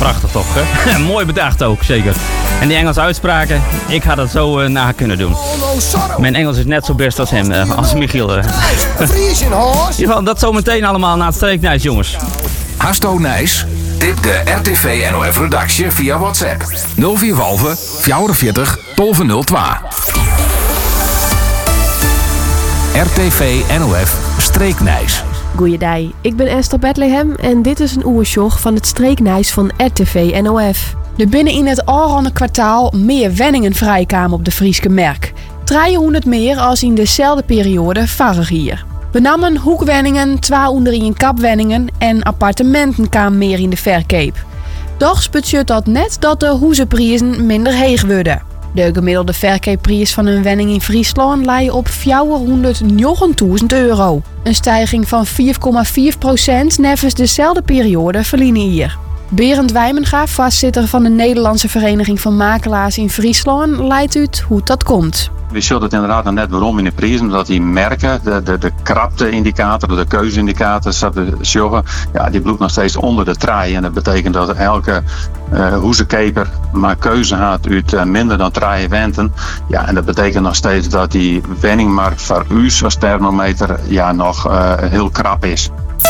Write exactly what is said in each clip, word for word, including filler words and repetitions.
prachtig toch, hè? Mooi bedacht ook, zeker. En die Engelse uitspraken, ik had het zo uh, na kunnen doen. Mijn Engels is net zo best als hem, uh, als Michiel. Uh. In ieder geval, dat zometeen allemaal na het streeknijs, jongens. Hasto Nijs? Tip de R T V N O F-redactie via WhatsApp. nul vier vijfenveertig tolve nul twee. R T V N O F Streeknijs. Goeiedag, ik ben Esther Bethlehem en dit is een oersjog van het Streeknijs van R T V N O F. Er binnen in het aangaande kwartaal meer wenningen vrijkwamen op de Frieske merk. driehonderd meer als in dezelfde periode vorig jaar. We namen hoekwenningen, tweehonderd kapwenningen en appartementen kwamen meer in de verkoop. Doch betekent dat net dat de huizenprijzen minder hoog worden. De gemiddelde verkoopprijs van een wenning in Friesland ligt op vierhonderdnegentienduizend euro. Een stijging van vier komma vier procent nevens dezelfde periode verliezen hier. Berend Wijmenga, voorzitter van de Nederlandse Vereniging van Makelaars in Friesland, leidt uit hoe dat komt. We zullen het inderdaad nog net waarom in de prijzen, omdat die merken, de, de, de krapte-indicator, de keuze-indicator, ja, die bloedt nog steeds onder de traai. En dat betekent dat elke uh, hoezenkeper maar keuze had uit uh, minder dan drie wenten. Ja, en dat betekent nog steeds dat die wenningmarkt voor u als thermometer ja, nog uh, heel krap is.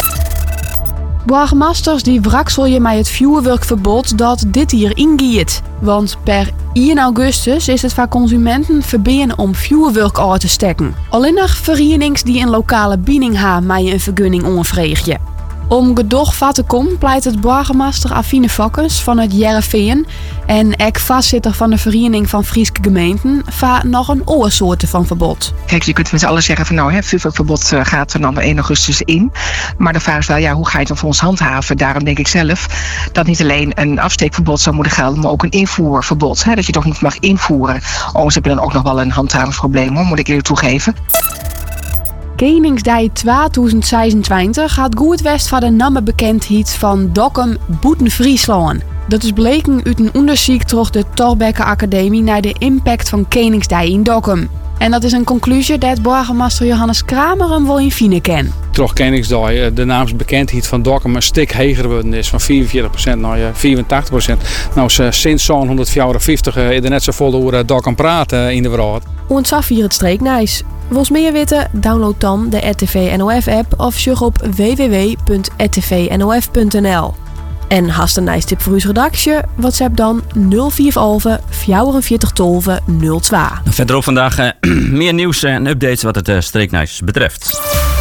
Burgemeesters die wraksel je met het vuurwerkverbod dat dit hier ingiet. Want per één augustus is het voor consumenten verbieden om vuurwerk uit te steken. Alleen nog verenigings die een lokale biening hebben met een vergunning onvreeg je. Om gedoog vat te komen pleit het burgemeester Affine Fokkens van het Jereveen en ek voorzitter van de Vereniging van Frieske Gemeenten voor nog een oorsoorten van verbod. Kijk, je kunt met z'n allen zeggen van nou, hè, vuurwerkverbod uh, gaat er dan één augustus in. Maar de vraag is wel, ja, hoe ga je het dan voor ons handhaven? Daarom denk ik zelf dat niet alleen een afsteekverbod zou moeten gelden, maar ook een invoerverbod. Hè, dat je toch niet mag invoeren. Anders heb je dan ook nog wel een handhavingsprobleem, hoor, moet ik eerlijk toegeven. Koningsdag tweeduizend zesentwintig gaat goed west van de namen bekendheid van Dokkum Boeten Friesland. Dat is bleken uit een onderzoek door de Thorbecke Academie naar de impact van Koningsdag in Dokkum. En dat is een conclusie dat burgemeester Johannes Kramer hem wel in fine ken. Toch Koningsdag de naamsbekendheid van Dokkum een stuk hoger geworden is, van vierenveertig procent naar vierentachtig procent. Nou, sinds zeventienhonderdvijfenvijftig is er net zo vol over Dokkum praten in de wereld. Ons af hier het streeknijs. Wils meer weten? Download dan de R T V N O F app of surf op w w w punt r t v n o f punt n l. En hast een nice tip voor uw redactie? WhatsApp dan nul vier vijfenveertig tolve nul twee. Verder ook vandaag uh, meer nieuws en updates wat het uh, streeknijs betreft.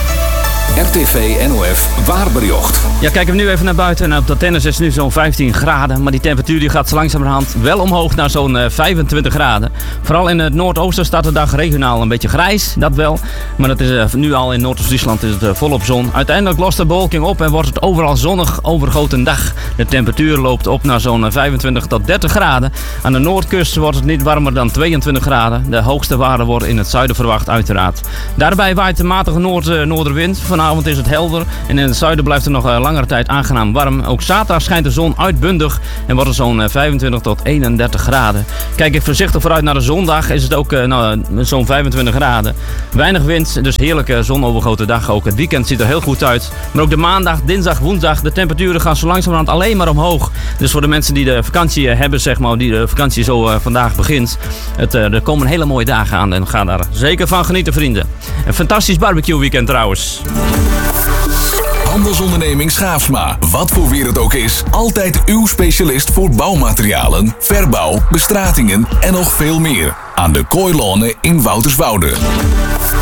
R T V N O F Waarbericht. Ja, kijken we nu even naar buiten. En op de tennis is het nu zo'n vijftien graden. Maar die temperatuur die gaat zo langzamerhand wel omhoog naar zo'n uh, vijfentwintig graden. Vooral in het noordoosten staat de dag regionaal een beetje grijs. Dat wel. Maar dat is uh, nu al in Noordoost-Friesland is het uh, volop zon. Uiteindelijk lost de bewolking op en wordt het overal zonnig overgoten dag. De temperatuur loopt op naar zo'n vijfentwintig tot dertig graden. Aan de noordkust wordt het niet warmer dan tweeëntwintig graden. De hoogste waarden worden in het zuiden verwacht uiteraard. Daarbij waait de matige noord, uh, noorderwind. Vanavond is het helder en in het zuiden blijft het nog uh, langere tijd aangenaam warm. Ook zaterdag schijnt de zon uitbundig en wordt het zo'n uh, vijfentwintig tot eenendertig graden. Kijk ik voorzichtig vooruit naar de zondag is het ook uh, nou, zo'n vijfentwintig graden. Weinig wind, dus heerlijke zonovergoten dag ook. Het weekend ziet er heel goed uit. Maar ook de maandag, dinsdag, woensdag, de temperaturen gaan zo langzamerhand alleen maar omhoog. Dus voor de mensen die de vakantie uh, hebben, zeg maar, die de vakantie zo uh, vandaag begint. Het, uh, er komen hele mooie dagen aan en ga daar zeker van genieten, vrienden. Een fantastisch barbecue weekend trouwens. Handelsonderneming Schaafsma. Wat voor weer het ook is, altijd uw specialist voor bouwmaterialen, verbouw, bestratingen en nog veel meer. Aan de Kooilonen in Wouterswoude.